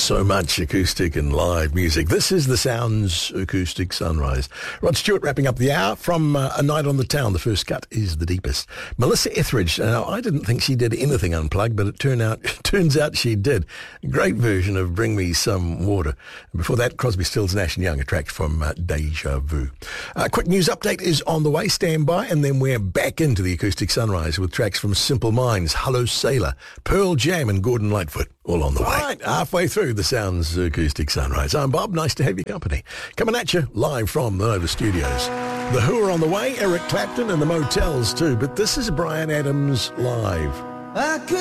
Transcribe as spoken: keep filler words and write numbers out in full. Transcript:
So much acoustic and live music. This is the Sounds Acoustic Sunrise. Rod Stewart wrapping up the hour from uh, A Night on the Town. The first cut is the deepest. Melissa Etheridge. Now, I didn't think she did anything unplugged, but it turned out turns out she did. Great version of Bring Me Some Water. Before that, Crosby, Stills, Nash and Young, a track from uh, Deja Vu. Uh, quick news update is on the way. Stand by, and then we're back into the Acoustic Sunrise with tracks from Simple Minds, Hello Sailor, Pearl Jam and Gordon Lightfoot. All on the way. Right, halfway through the Sounds Acoustic Sunrise. I'm Bob. Nice to have your company. Coming at you live from the Nova Studios. The Who are on the way, Eric Clapton and the Motels too. But this is Bryan Adams live. I could